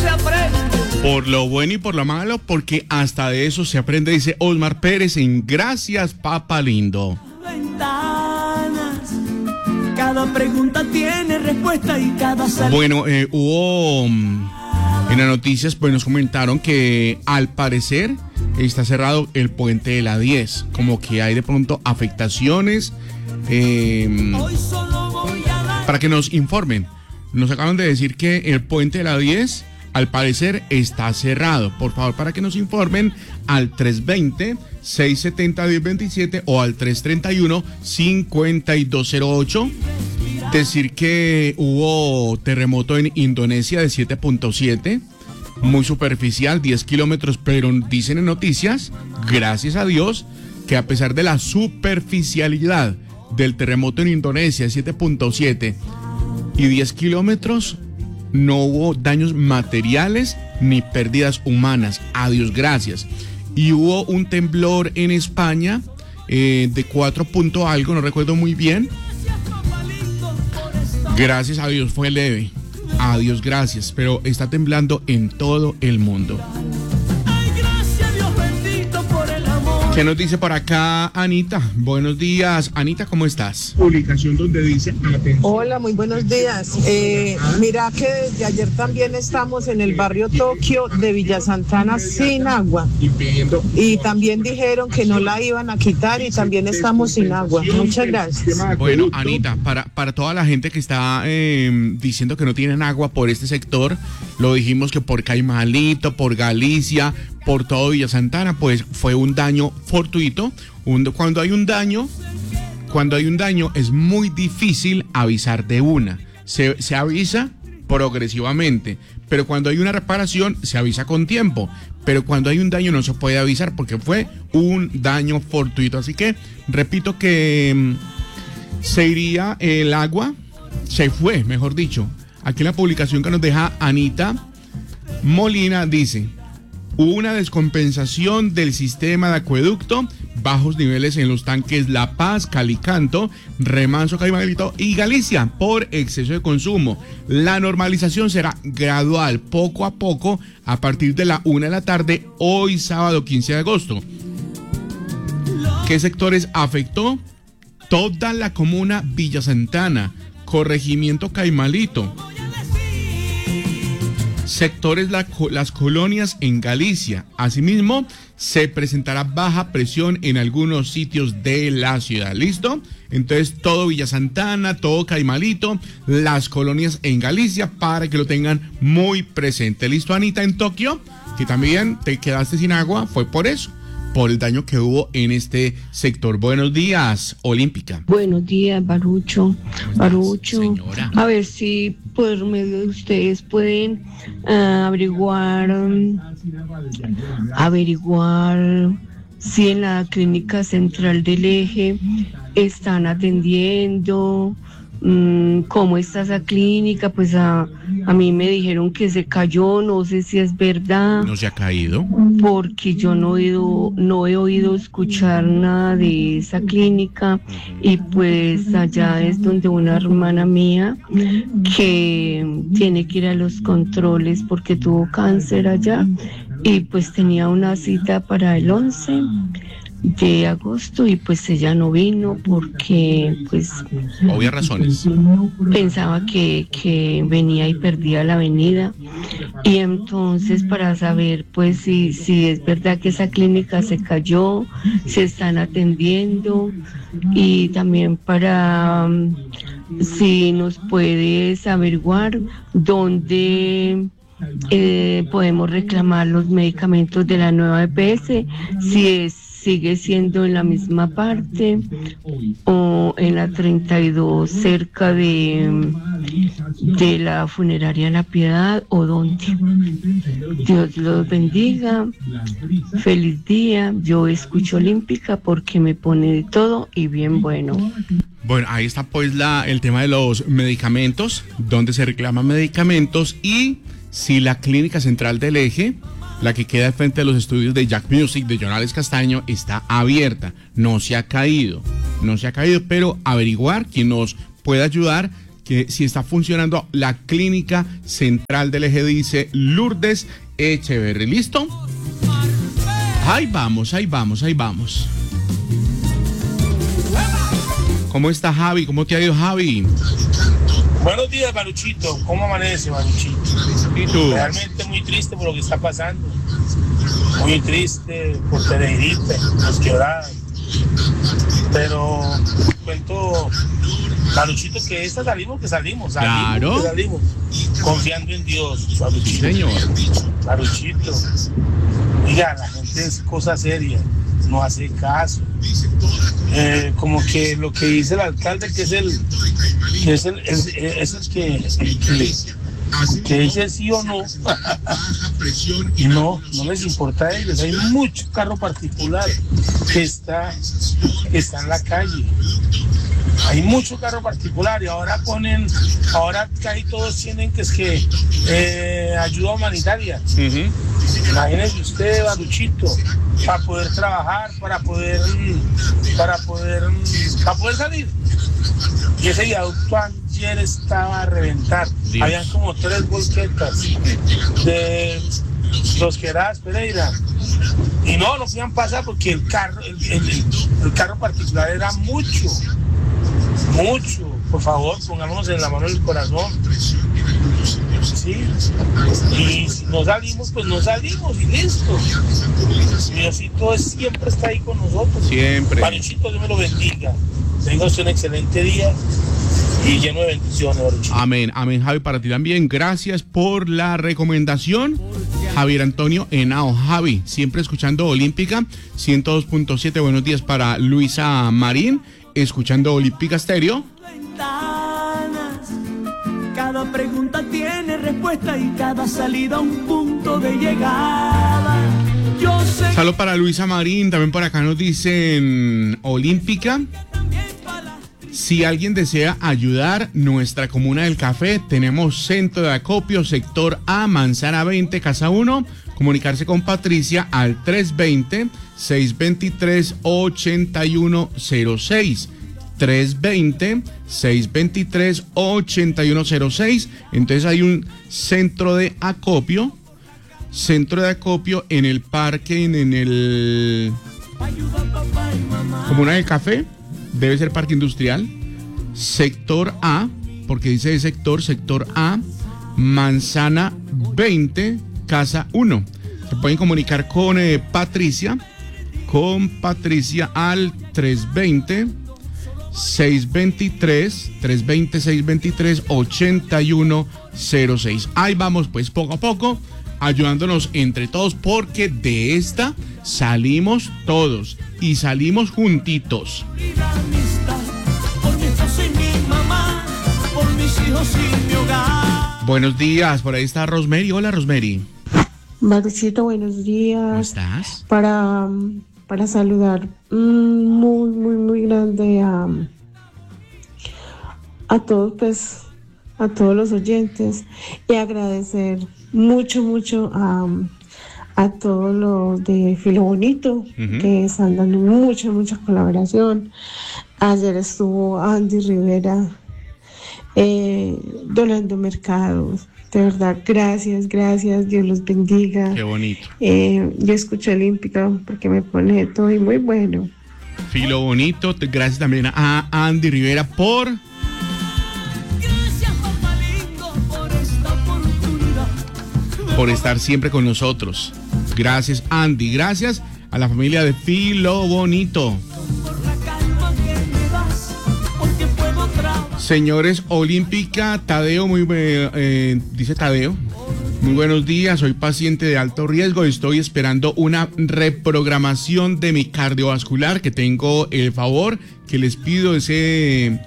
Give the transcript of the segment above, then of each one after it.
se aprende. Por lo bueno y por lo malo, porque hasta de eso se aprende, dice Osmar Pérez en Gracias, Papa Lindo. Ventanas, cada pregunta tiene respuesta y cada salida. Bueno, hubo en las noticias, pues nos comentaron que al parecer está cerrado el puente de la 10, como que hay de pronto afectaciones, Hoy solo voy a dar. para que nos informen. Nos acaban de decir que el puente de la 10 al parecer está cerrado. Por favor, para que nos informen al 320-670-1027 o al 331-5208. Decir que hubo terremoto en Indonesia de 7.7, muy superficial, 10 kilómetros, pero dicen en noticias, gracias a Dios, que a pesar de la superficialidad del terremoto en Indonesia de 7.7 y 10 kilómetros, no hubo daños materiales ni pérdidas humanas. A Dios gracias. Y hubo un temblor en España de 4 punto algo, no recuerdo muy bien. Gracias a Dios fue leve. A Dios gracias. Pero está temblando en todo el mundo. Ay, gracias Dios bendito por el amor. ¿Qué nos dice por acá Anita? Buenos días. Anita, ¿cómo estás? Publicación donde dice atención. Hola, muy buenos días. Mira que desde ayer también estamos en el barrio Tokio de Villa Santana sin agua. Y también dijeron que no la iban a quitar y también estamos sin agua. Muchas gracias. Bueno, Anita, para toda la gente que está diciendo que no tienen agua por este sector, lo dijimos que por Caimalito, por Galicia, por todo Villa Santana, pues fue un daño fortuito. Cuando hay un daño es muy difícil avisar de una. Se avisa progresivamente, pero cuando hay una reparación se avisa con tiempo. Pero cuando hay un daño no se puede avisar porque fue un daño fortuito. Así que repito que se iría el agua, se fue, mejor dicho. Aquí en la publicación que nos deja Anita Molina dice: hubo una descompensación del sistema de acueducto, bajos niveles en los tanques La Paz, Calicanto, Remanso, Caimalito y Galicia por exceso de consumo. La normalización será gradual, poco a poco, a partir de la 1 de la tarde, hoy sábado 15 de agosto. ¿Qué sectores afectó? Toda la comuna Villa Santana, corregimiento Caimalito. Sectores las colonias en Galicia. Asimismo, se presentará baja presión en algunos sitios de la ciudad. ¿Listo? Entonces, todo Villa Santana, todo Caimalito, las colonias en Galicia, para que lo tengan muy presente. ¿Listo, Anita, en Tokio? Que también te quedaste sin agua, fue por eso, por el daño que hubo en este sector. Buenos días, Olímpica. Buenos días, Barucho. Señora. A ver si por medio de ustedes pueden averiguar si en la clínica central del Eje están atendiendo. ¿Cómo está esa clínica? Pues a mí me dijeron que se cayó, no sé si es verdad. ¿No se ha caído? Porque yo no he oído escuchar nada de esa clínica, y pues allá es donde una hermana mía que tiene que ir a los controles porque tuvo cáncer allá, y pues tenía una cita para el 11 de agosto y pues ella no vino porque pues obvias razones. Pensaba que venía y perdía la avenida, y entonces para saber pues si es verdad que esa clínica se cayó, se están atendiendo, y también para si nos puedes averiguar dónde podemos reclamar los medicamentos de la nueva EPS, si sigue siendo en la misma parte o en la 32 cerca de la funeraria La Piedad, o dónde. Dios los bendiga, feliz día. Yo escucho Olímpica porque me pone de todo y bien bueno. Bueno, ahí está pues el tema de los medicamentos, donde se reclaman medicamentos, y si la clínica central del Eje, la que queda frente a los estudios de Jack Music de Jonales Castaño, está abierta, no se ha caído, pero averiguar quién nos puede ayudar, que si está funcionando la clínica central del eje, dice Lourdes Echeverri. ¿Listo? Ahí vamos. ¿Cómo está Javi? ¿Cómo te ha ido, Javi? Buenos días, Maruchito. ¿Cómo amanece, Maruchito? ¿Y tú? Realmente muy triste por lo que está pasando. Muy triste por Pereirita, los Quebradas. Pero cuento, Maruchito, que esta salimos. Claro. Confiando en Dios, Maruchito. Sí, señor. Maruchito. Diga, la gente es cosa seria, no hace caso. Como que lo que dice el alcalde, que es el que dice sí o no, no les importa a ellos. Hay mucho carro particular que está en la calle. Hay mucho carro particular y ahora casi todos tienen que ayuda humanitaria. Imagínese usted, Baruchito, para poder trabajar, para poder salir. Y ese viaducto ayer estaba a reventar. Dios. Habían como 3 volquetas de los Quebradas, Pereira. Y no podían pasar porque el carro particular era mucho. Por favor, pongámonos en la mano del corazón. Sí. Y si no salimos, pues no salimos y listo. Diosito siempre está ahí con nosotros. Siempre. Maruchito, Dios me lo bendiga. Tenga usted un excelente día y lleno de bendiciones, Maruchito. Amén, Javi, para ti también. Gracias por la recomendación. Javier Antonio Henao. Javi, siempre escuchando Olímpica 102.7. Buenos días para Luisa Marín, escuchando Olímpica Stereo. Cada pregunta tiene respuesta y cada salida un punto de llegada. Yo sé. Saludos para Luisa Marín. También por acá nos dicen Olímpica. Si alguien desea ayudar, nuestra comuna del Café, tenemos centro de acopio, sector A, Manzana 20, Casa 1. Comunicarse con Patricia al 320-623-8106. 320-623-8106. Entonces hay un centro de acopio en el parque, en el Comuna del Café, debe ser parque industrial, sector A, porque dice sector A, Manzana 20, Casa 1. Se pueden comunicar con Patricia al 320-623-8106. Ahí vamos, pues, poco a poco, ayudándonos entre todos, porque de esta salimos todos y salimos juntitos. Buenos días, por ahí está Rosemary. Hola, Rosemary. Maruchito, buenos días. ¿Cómo estás? Para saludar muy grande a todos, pues, a todos los oyentes, y agradecer mucho a todos los de Filo Bonito, que están dando mucha colaboración. Ayer estuvo Andy Rivera donando mercados. De verdad, gracias, Dios los bendiga. Qué bonito. Yo escucho Olímpica porque me pone todo y muy bueno. Filo Bonito, gracias también a Andy Rivera por estar siempre con nosotros. Gracias, Andy. Gracias a la familia de Filo Bonito. Señores, Olímpica, Tadeo, dice Tadeo, muy buenos días, soy paciente de alto riesgo, estoy esperando una reprogramación de mi cardiovascular, que tengo el favor que les pido ese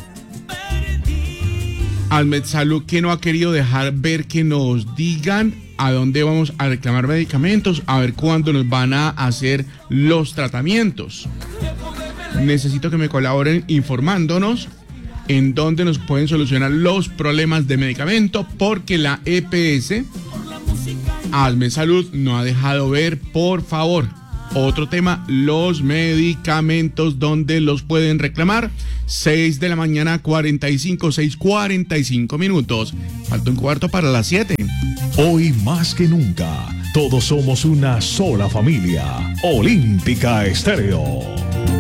Almed Salud, que no ha querido dejar ver, que nos digan a dónde vamos a reclamar medicamentos, a ver cuándo nos van a hacer los tratamientos. Necesito que me colaboren informándonos en dónde nos pueden solucionar los problemas de medicamento, porque la EPS, Almed Salud, no ha dejado ver, por favor. Otro tema, los medicamentos, ¿dónde los pueden reclamar? 6 de la mañana, 6:45 minutos. Falta un cuarto para las 7. Hoy más que nunca, todos somos una sola familia. Olímpica Estéreo.